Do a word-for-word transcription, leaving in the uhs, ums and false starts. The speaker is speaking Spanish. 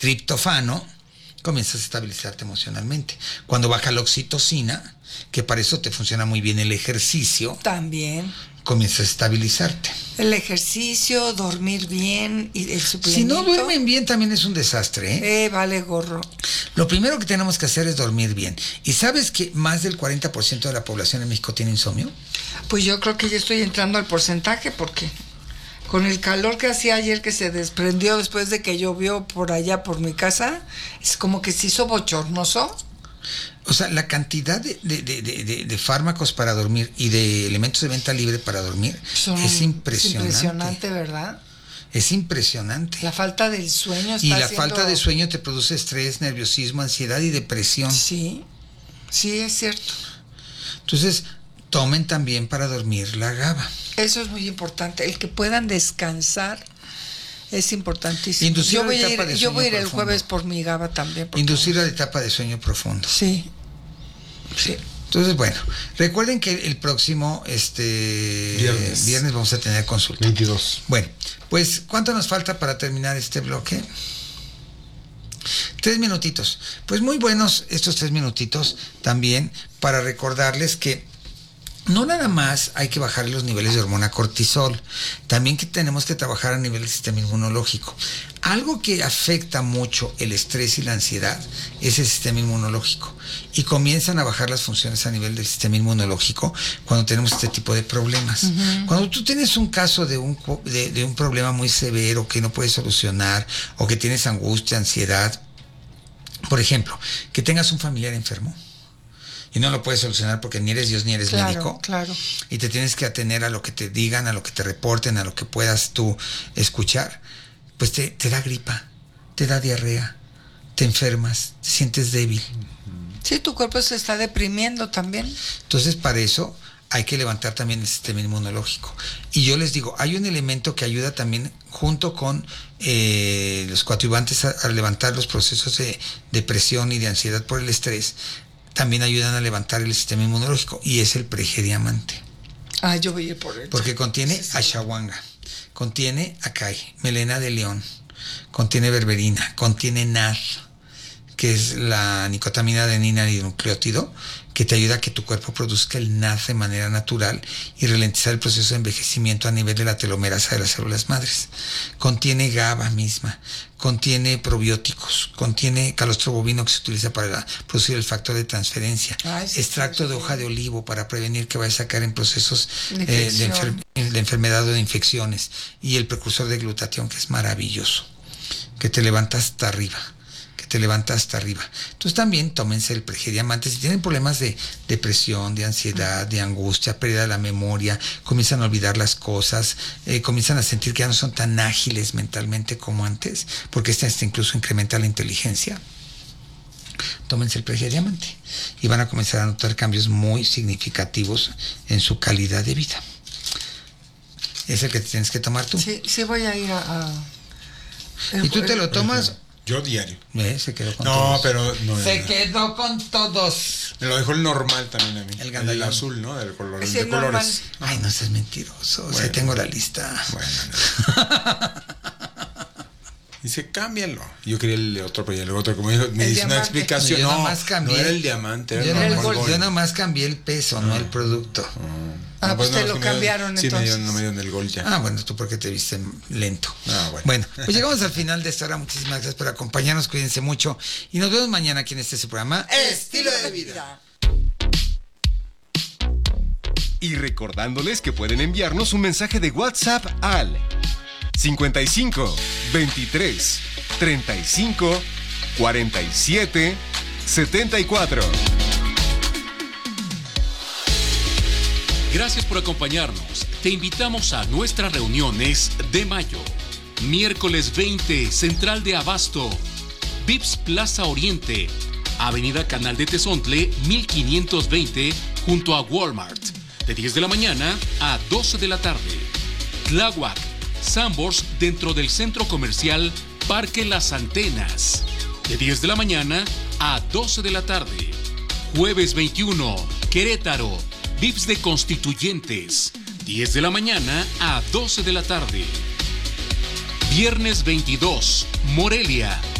triptofano, comienzas a estabilizarte emocionalmente. Cuando baja la oxitocina, que para eso te funciona muy bien el ejercicio, también comienzas a estabilizarte. El ejercicio, dormir bien y el suplemento. Si no duermen bien también es un desastre, ¿eh? Eh, vale gorro. Lo primero que tenemos que hacer es dormir bien. ¿Y sabes que más del cuarenta por ciento de la población en México tiene insomnio? Pues yo creo que ya estoy entrando al porcentaje porque con el calor que hacía ayer, que se desprendió después de que llovió por allá por mi casa, es como que se hizo bochornoso. O sea, la cantidad de, de, de, de, de fármacos para dormir y de elementos de venta libre para dormir Son, es impresionante. Es impresionante, ¿verdad? Es impresionante. La falta del sueño está Y la haciendo... falta de sueño te produce estrés, nerviosismo, ansiedad y depresión. Sí, sí, es cierto. Entonces, tomen también para dormir la GABA. Eso es muy importante. El que puedan descansar es importantísimo. Inducir yo voy la a etapa ir, de yo voy a ir el profundo. jueves por mi GABA también. Inducir la etapa de sueño profundo. Sí. Sí. Entonces, bueno, recuerden que el próximo este viernes, viernes vamos a tener consulta. veintidós. Bueno, pues, ¿cuánto nos falta para terminar este bloque? Tres minutitos. Pues muy buenos estos tres minutitos también para recordarles que no nada más hay que bajar los niveles de hormona cortisol, también que tenemos que trabajar a nivel del sistema inmunológico. Algo que afecta mucho el estrés y la ansiedad es el sistema inmunológico y comienzan a bajar las funciones a nivel del sistema inmunológico cuando tenemos este tipo de problemas. Uh-huh. Cuando tú tienes un caso de un, de, de un problema muy severo que no puedes solucionar o que tienes angustia, ansiedad, por ejemplo, que tengas un familiar enfermo, y no lo puedes solucionar porque ni eres Dios ni eres claro, médico. Claro. Y te tienes que atener a lo que te digan, a lo que te reporten, a lo que puedas tú escuchar. Pues te, te da gripa, te da diarrea, te enfermas, te sientes débil. Sí, tu cuerpo se está deprimiendo también. Entonces, para eso hay que levantar también el sistema inmunológico. Y yo les digo, hay un elemento que ayuda también junto con eh, los coadyuvantes a, a levantar los procesos de depresión y de ansiedad por el estrés. También ayudan a levantar el sistema inmunológico y es el Prejediamante. Ah, yo voy a ir por él. Porque contiene sí, sí. ashwagandha, contiene acai, melena de león, contiene berberina, contiene N A D, que es la nicotamina adenina dinucleótido, que te ayuda a que tu cuerpo produzca el N A D de manera natural y ralentizar el proceso de envejecimiento a nivel de la telomerasa de las células madres. Contiene GABA misma, contiene probióticos, contiene calostro bovino que se utiliza para producir el factor de transferencia, Ay, sí, extracto sí, de hoja de olivo para prevenir que vayas a caer en procesos eh, de, enfer- de enfermedad o de infecciones, y el precursor de glutatión, que es maravilloso, que te levanta hasta arriba. te levanta hasta arriba. Entonces también tómense el Prejediamante. Si tienen problemas de depresión, de ansiedad, de angustia, pérdida de la memoria, comienzan a olvidar las cosas, eh, comienzan a sentir que ya no son tan ágiles mentalmente como antes, porque este, este incluso incrementa la inteligencia. Tómense el Prejediamante y van a comenzar a notar cambios muy significativos en su calidad de vida. ¿Es el que te tienes que tomar tú? Sí, sí voy a ir a... a... ¿Y tú te lo tomas? Yo diario. ¿Eh? Se quedó con no, todos. pero no. Se no. quedó con todos. Me lo dejó el normal también a mí. El, el, el azul, ¿no? Del color, es de el colores. Normal. Ay, no seas mentiroso. Bueno, o sea, tengo la lista. Bueno, no. Dice, cámbialo. Yo quería el otro, pero el otro, como dijo, me el dice una diamante. explicación. Yo No, nomás cambié, no era el diamante, era yo, el nomás, normal. yo nomás cambié el peso, no, no el producto. No. Ah, no, pues, pues te no, lo sí cambiaron me dieron, entonces. Sí, me dieron, no me dieron el gol ya. Ah, bueno, tú porque te viste lento. Ah, bueno. Bueno, pues llegamos al final de esta hora. Muchísimas gracias por acompañarnos. Cuídense mucho. Y nos vemos mañana aquí en este su programa Estilo de Vida. Y recordándoles que pueden enviarnos un mensaje de WhatsApp al cincuenta y cinco, veintitrés, treinta y cinco, cuarenta y siete, setenta y cuatro. Gracias por acompañarnos. Te invitamos a nuestras reuniones de mayo. Miércoles veinte, Central de Abasto, Vips Plaza Oriente, Avenida Canal de Tezontle, mil quinientos veinte, junto a Walmart, de diez de la mañana a doce de la tarde. Tláhuac, Sambors, dentro del Centro Comercial Parque Las Antenas, de diez de la mañana a doce de la tarde. Jueves veintiuno, Querétaro, Vips de Constituyentes, diez de la mañana a doce de la tarde. Viernes veintidós, Morelia,